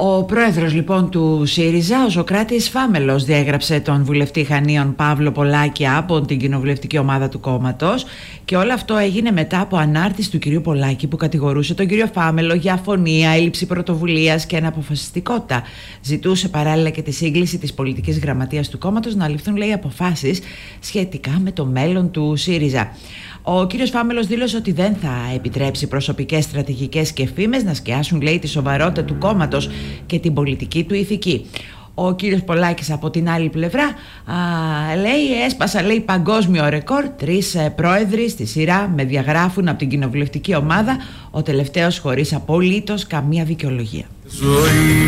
Ο πρόεδρος λοιπόν του ΣΥΡΙΖΑ, ο Σωκράτης Φάμελος, διέγραψε τον βουλευτή Χανίων Παύλο Πολάκη από την κοινοβουλευτική ομάδα του κόμματος, και όλο αυτό έγινε μετά από ανάρτηση του κυρίου Πολάκη, που κατηγορούσε τον κύριο Φάμελο για αφωνία, έλλειψη πρωτοβουλίας και αναποφασιστικότητα. Ζητούσε παράλληλα και τη σύγκληση της πολιτικής γραμματείας του κόμματος να ληφθούν, λέει, αποφάσεις σχετικά με το μέλλον του ΣΥΡΙΖΑ. Ο κύριος Φάμελος δήλωσε ότι δεν θα επιτρέψει προσωπικές, στρατηγικές και φήμες να σκιάσουν, λέει, τη σοβαρότητα του κόμματος και την πολιτική του ηθική. Ο κύριος Πολάκης από την άλλη πλευρά λέει, έσπασα, λέει, παγκόσμιο ρεκόρ. 3 πρόεδροι στη σειρά με διαγράφουν από την κοινοβουλευτική ομάδα, ο τελευταίος χωρίς απολύτως καμία δικαιολογία.